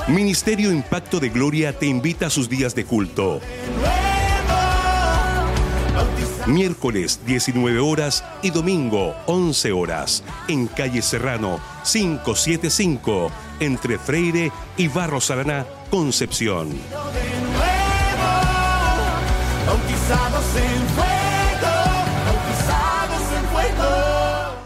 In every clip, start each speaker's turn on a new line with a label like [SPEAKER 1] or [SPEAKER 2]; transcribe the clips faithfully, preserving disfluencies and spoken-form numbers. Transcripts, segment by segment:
[SPEAKER 1] Ministerio Impacto de Gloria te invita a sus días de culto. Miércoles diecinueve horas y domingo once horas en calle Serrano quinientos setenta y cinco entre Freire y Barros Araná, Concepción.
[SPEAKER 2] Bautizados en fuego, bautizados en fuego.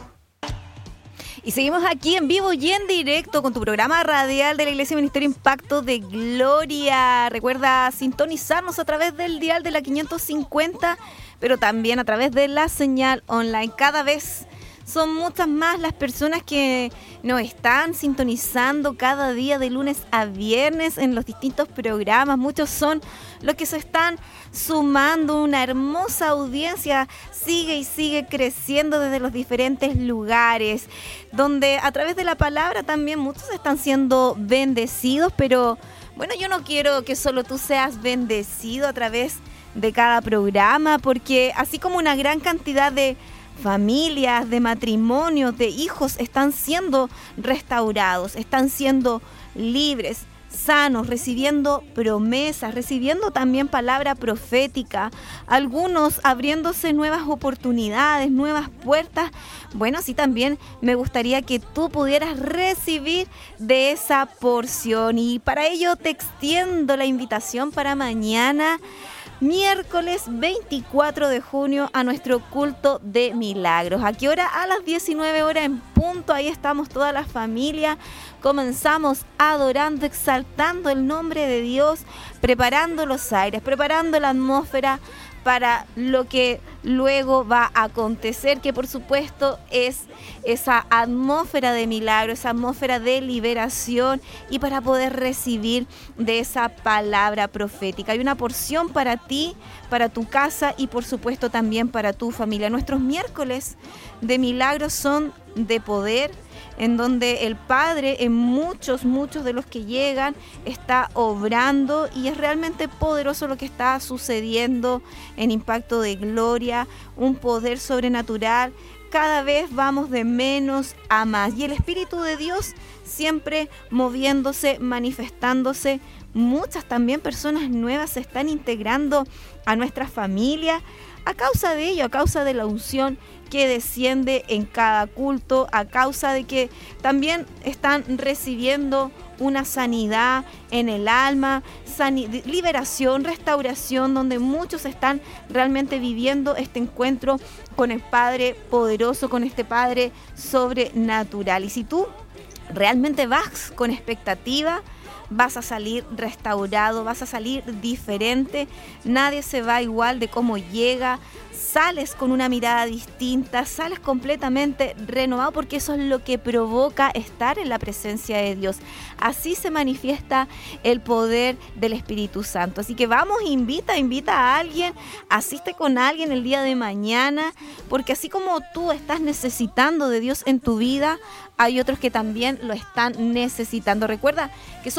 [SPEAKER 3] Y seguimos aquí en vivo y en directo con tu programa radial de la Iglesia Ministerio Impacto de Gloria. Recuerda sintonizarnos a través del dial de la quinientos cincuenta, pero también a través de la señal online. Cada vez son muchas más las personas que nos están sintonizando cada día de lunes a viernes en los distintos programas. Muchos son los que se están sumando. Una hermosa audiencia sigue y sigue creciendo desde los diferentes lugares, donde a través de la palabra también muchos están siendo bendecidos. Pero bueno, yo no quiero que solo tú seas bendecido a través de cada programa, porque así como una gran cantidad de familias, de matrimonios, de hijos están siendo restaurados, están siendo libres, sanos, recibiendo promesas, recibiendo también palabra profética, algunos abriéndose nuevas oportunidades, nuevas puertas. Bueno, sí, también me gustaría que tú pudieras recibir de esa porción, y para ello te extiendo la invitación para mañana, miércoles veinticuatro de junio, a nuestro culto de milagros. ¿A qué hora? A las diecinueve horas en punto. Ahí estamos toda la familia. Comenzamos adorando, exaltando el nombre de Dios, preparando los aires, preparando la atmósfera para lo que luego va a acontecer, que por supuesto es esa atmósfera de milagro, esa atmósfera de liberación, y para poder recibir de esa palabra profética. Hay una porción para ti, para tu casa y por supuesto también para tu familia. Nuestros miércoles de milagros son de poder, en donde el Padre, en muchos, muchos de los que llegan, está obrando, y es realmente poderoso lo que está sucediendo en Impacto de Gloria, un poder sobrenatural. Cada vez vamos de menos a más, y el Espíritu de Dios siempre moviéndose, manifestándose. Muchas también personas nuevas se están integrando a nuestra familia a causa de ello, a causa de la unción que desciende en cada culto, a causa de que también están recibiendo una sanidad en el alma, sanidad, liberación, restauración, donde muchos están realmente viviendo este encuentro con el Padre poderoso, con este Padre sobrenatural. Y si tú realmente vas con expectativa, vas a salir restaurado, vas a salir diferente. Nadie se va igual de cómo llega. Sales con una mirada distinta, sales completamente renovado, porque eso es lo que provoca estar en la presencia de Dios. Así se manifiesta el poder del Espíritu Santo. Así que vamos, invita, invita a alguien, asiste con alguien el día de mañana, porque así como tú estás necesitando de Dios en tu vida, hay otros que también lo están necesitando. Recuerda que